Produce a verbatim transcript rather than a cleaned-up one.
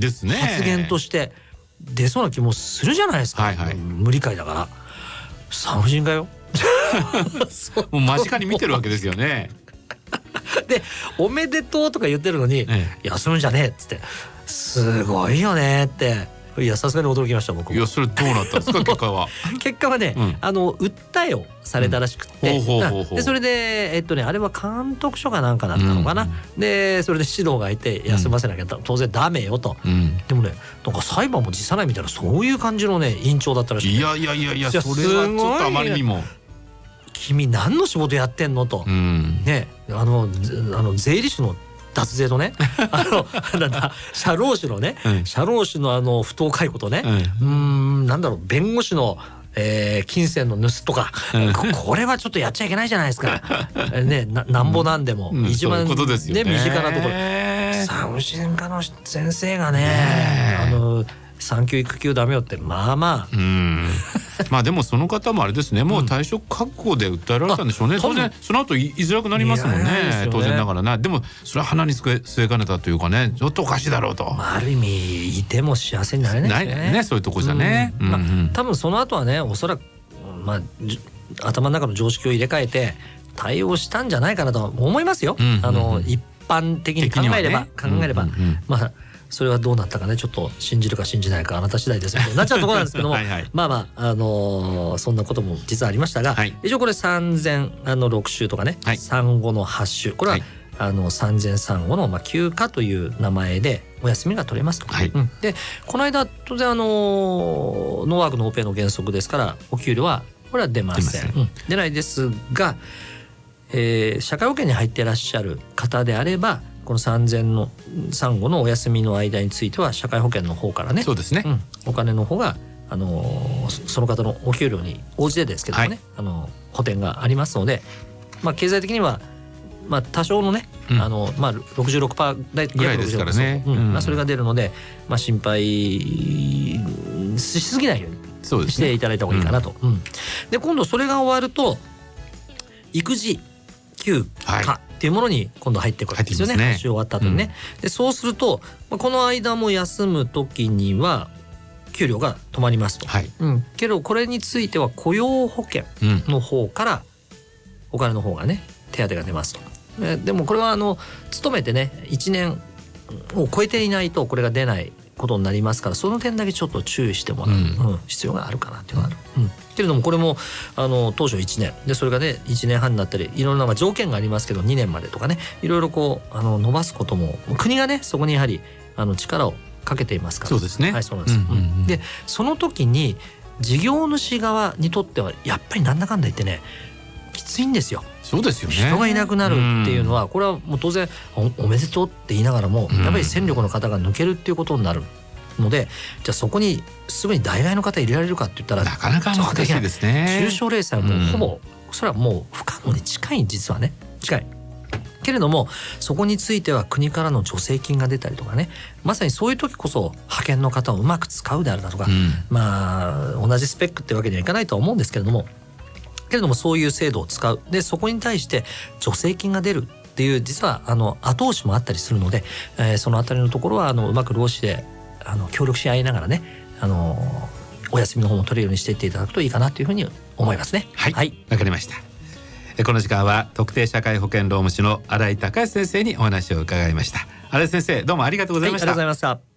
ですね、 発言として出そうな気もするじゃないですか、 はいはい、 無理解だから産婦人科よもう間近に見てるわけですよねでおめでとうとか言ってるのに、ええ、休むんじゃねえっつってすごいよねって、いやさすがに驚きました僕も。 いやそれどうなったんですか結果は結果はね、うん、あの訴えをされたらしくて、でそれでえっとねあれは監督署かなんかだったのかな、うん、でそれで指導がいて休ませなきゃ、うん、当然ダメよと、うん、でもねなんか裁判も辞さないみたいなそういう感じのね委員長だったらしくて、 いやいやいやいやそれはちょっとあまりにも君何の仕事やってんのと、うん、ねあのあの税理士の脱税とねあのなんだ社労士のね、うん、社労士のあの不当解雇とね、うん、うーんなんだろう弁護士の、えー、金銭の盗とか、うん、こ, これはちょっとやっちゃいけないじゃないですかねななんぼなんでも、うん、一番、ね、身近なところ産婦人科の先生がね、ねあの産休育休ダメよってまあまあうんまあでもその方もあれですねもう退職覚悟で訴えられたんでしょうね、うん、当然その後言いづらくなりますもん ね, ね当然ながらなでもそれは鼻に据えかねたというかねちょっとおかしいだろうと、 まあ、ある意味いても幸せになれないですね、 ねそういうとこじゃね、 うんまあ、多分その後はねおそらく、まあ、頭の中の常識を入れ替えて対応したんじゃないかなと思いますよ、うんうんうん、あの一般的に考えれば、ね、考えれば、うんうんうん、まあそれはどうなったかねちょっと信じるか信じないかあなた次第ですよなっちゃうところなんですけどもはい、はい、まあまあ、あのー、そんなことも実はありましたが、はい、一応これ産前あのろく週とかね、はい、産後のはち週これは、はい、あの産前産後のまあ休暇という名前でお休みが取れますと、はいうん、でこの間当然あのー、ノーワークノーペイの原則ですからお給料はこれは出ません、うん、出ないですが、えー、社会保険に入っていらっしゃる方であればこの産前の産後のお休みの間については社会保険の方からね、 そうですね、うん、 お金の方が、あのー、その方のお給料に応じてですけどもね、はい、あの補填がありますので、まあ、経済的には、まあ、多少のね、うんあのまあ、ろくじゅうろくパーセントぐらいですからね、 うんうんまあ、それが出るので、まあ、心配しすぎないようにしていただいた方がいいかなと、うんうん、で今度それが終わると育児休暇っていうものに今度入ってくるんですよね。はち週終わった後にね、うん、でそうするとこの間も休む時には給料が止まりますと、はいうん、けどこれについては雇用保険の方からお金の方がね手当が出ますと。でもこれはあの勤めてねいちねんを超えていないとこれが出ないことになりますからその点だけちょっと注意してもらう、うんうん、必要があるかなっていうのがある、うん、けれどもこれもあの当初いちねんでそれがねいちねんはんになったりいろんな条件がありますけどにねんまでとかねいろいろこうあの伸ばすことも国がねそこにやはりあの力をかけていますから。 そうですね。 はいそうなんです、うんうんうん、でその時に事業主側にとってはやっぱりなんだかんだ言ってねきついんですよ。 そうですよね。 人がいなくなるっていうのはこれはもう当然 お, おめでとうって言いながらもやっぱり戦力の方が抜けるっていうことになるのでじゃあそこにすぐに代替の方入れられるかって言ったらなかなか難しいですね。 中小零細はもうほぼそれはもう不可能に近い実はね近いけれどもそこについては国からの助成金が出たりとかねまさにそういう時こそ派遣の方をうまく使うであるだとか、うん、まあ同じスペックってわけにはいかないとは思うんですけれどもけれどもそういう制度を使うでそこに対して助成金が出るっていう実はあの後押しもあったりするので、えー、そのあたりのところはあのうまく労使であの協力し合いながらねあのお休みの方も取れるようにしていっていただくといいかなというふうに思いますね。 はい、はい、わかりました。この時間は特定社会保険労務士の新井孝康先生にお話を伺いました。新井先生どうもありがとうございました。 はい、ありがとうございました。